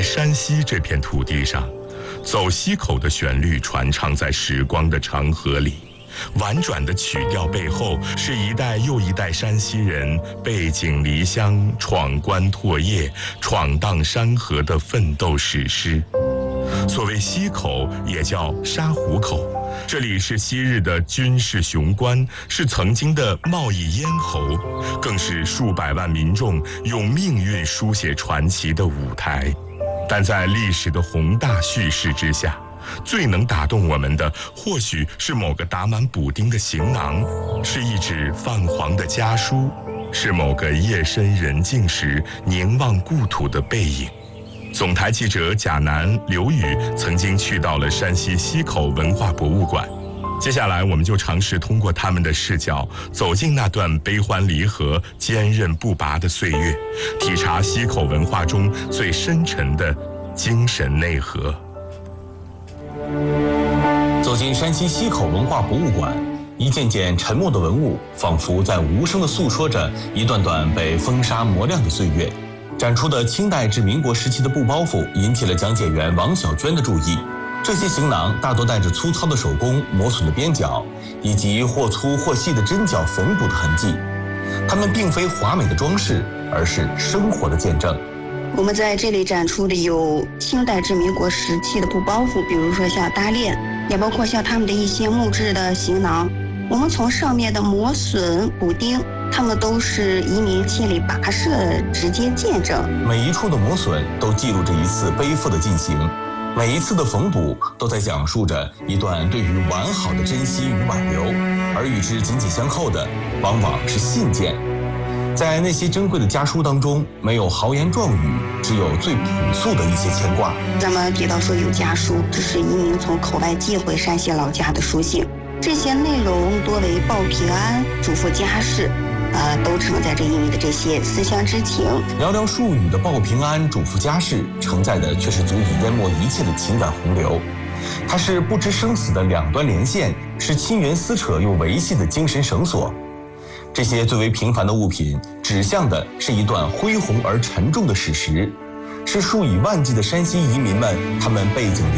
山西这片土地上，走西口的旋律传唱在时光的长河里，婉转的曲调背后，是一代又一代山西人背井离乡、闯关拓业、闯荡山河的奋斗史诗。所谓西口，也叫沙湖口，这里是昔日的军事雄关，是曾经的贸易咽喉，更是数百万民众用命运书写传奇的舞台。但在历史的宏大叙事之下，最能打动我们的，或许是某个打满补丁的行囊，是一纸泛黄的家书，是某个夜深人静时凝望故土的背影。总台记者贾楠、刘宇曾经去到了山西西口文化博物馆，接下来我们就尝试通过他们的视角，走进那段悲欢离合、坚韧不拔的岁月，体察西口文化中最深沉的精神内核。 走进山西西口文化博物馆，一件件沉默的文物仿佛在无声地诉说着一段段被风沙磨亮的岁月。展出的清代至民国时期的布包袱引起了讲解员王小娟的注意。这些行囊大多带着粗糙的手工、磨损的边角，以及或粗或细的针脚缝补的痕迹。它们并非华美的装饰，而是生活的见证。 我们在这里展出的有清代至民国时期的布包袱，比如说像搭链，也包括像他们的一些木质的行囊。我们从上面的磨损、补丁，它们都是移民千里跋涉的直接见证。 每一处的磨损都记录着一次背负的进行，每一次的缝补都在讲述着一段对于完好的珍惜与挽留，而与之紧紧相扣的，往往是信件。在那些珍贵的家书当中，没有豪言壮语，只有最朴素的一些牵挂。 咱们提到说有家书，这是移民从口外寄回山西老家的书信，这些内容多为报平安、嘱咐家事，都承载着移民的这些思乡之情。 寥寥数语的报平安、嘱咐家事，承载的却是足以淹没一切的情感洪流。它是不知生死的两端连线，是亲缘撕扯又维系的精神绳索。这些最为平凡的物品，指向的是一段恢宏而沉重的史实，是数以万计的山西移民们他们背井